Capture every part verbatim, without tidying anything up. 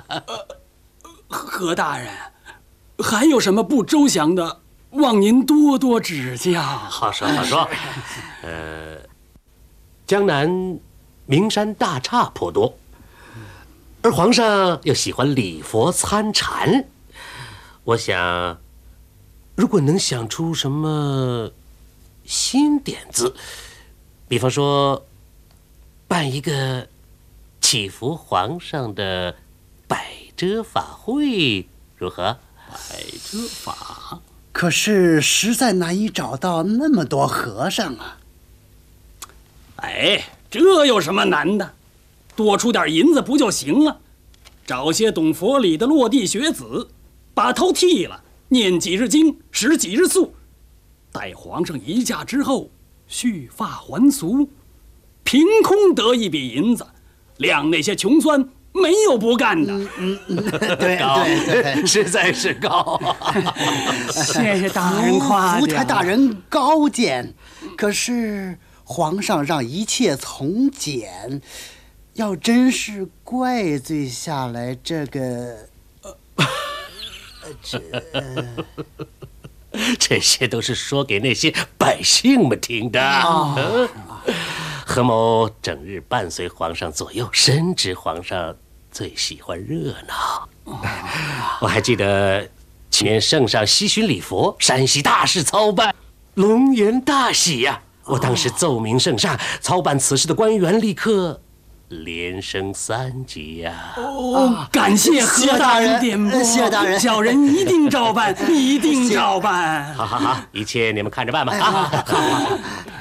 何大人，还有什么不周详的，望您多多指教。 好说好说。呃，江南名山大刹颇多，而皇上又喜欢礼佛参禅。我想，如果能想出什么新点子，比方说办一个祈福皇上的百遮法会，如何？ 百遮法， 可是实在难以找到那么多和尚啊。 哎，这有什么难的？多出点银子不就行了？找些懂佛理的落地学子，把头剃了，念几日经，食几日素，待皇上移驾之后，蓄发还俗，凭空得一笔银子，谅那些穷酸没有不干的。 嗯嗯嗯，对对对， 实在是高。 谢谢大人夸奖。 福台大人高见，可是皇上让一切从简，要真是怪罪下来，这个，呃，这， 这些都是说给那些百姓们听的。哦、何某整日伴随皇上左右，深知皇上最喜欢热闹。哦、我还记得去年圣上西巡礼佛，山西大事操办，龙颜大喜呀、啊！我当时奏明圣上，操办此事的官员立刻连升三级呀！ 哦，感谢何大人点拨， 谢大人， 小人一定照办，一定照办。 好好好，一切你们看着办吧。啊，好。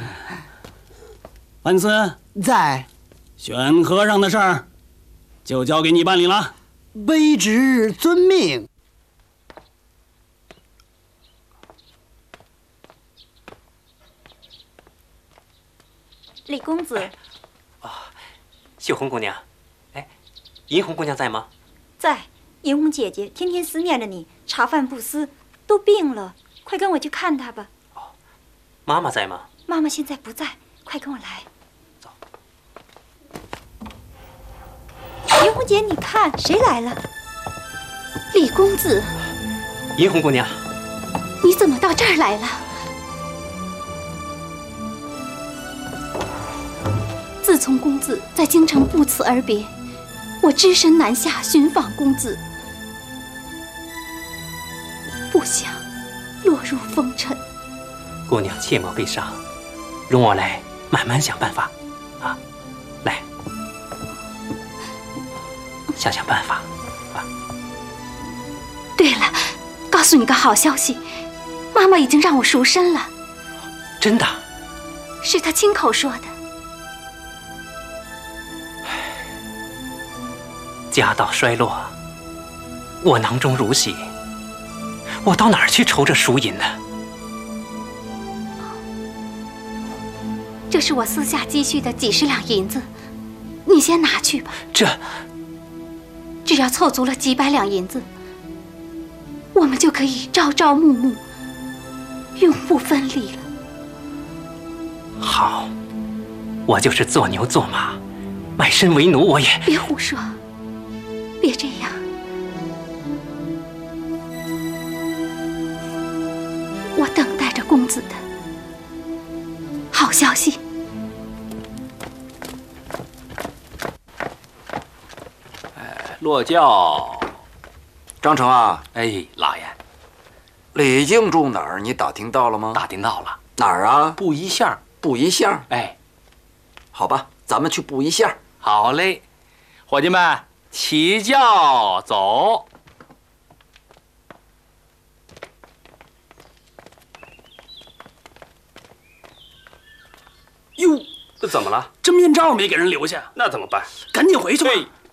范思在， 选和尚的事儿就交给你办理了。 卑职遵命。 李公子， 哦，秀红姑娘，哎，银红姑娘在吗？ 在。银红姐姐天天思念着你，茶饭不思，都病了，快跟我去看她吧。 哦，妈妈在吗？ 妈妈现在不在，快跟我来。 走。 银红姐，你看谁来了？李公子。 银红姑娘， 你怎么到这儿来了？自从公子在京城不辞而别，我只身南下寻访公子，不想落入风尘。 姑娘切莫悲伤，容我来慢慢想办法。啊，来，想想办法。啊。 对了，告诉你个好消息，妈妈已经让我赎身了。 真的？ 是她亲口说的。 家道衰落，我囊中如洗，我到哪儿去筹这赎银呢？ 这是我私下积蓄的几十两银子，你先拿去吧。 这， 只要凑足了几百两银子，我们就可以朝朝暮暮，永不分离了。 好，我就是做牛做马，卖身为奴，我也…… 别胡说。别这样，我等待着公子的好消息。 哎，落轿。张成啊， 哎，老爷， 李靖住哪儿？你打听到了吗？ 打听到了。 哪儿啊？ 布衣巷。 布衣巷。 哎， 好吧，咱们去布衣巷。 好嘞，伙计们。起轿走！ 哟， 这怎么了？ 这面罩没给人留下， 那怎么办？ 赶紧回去吧。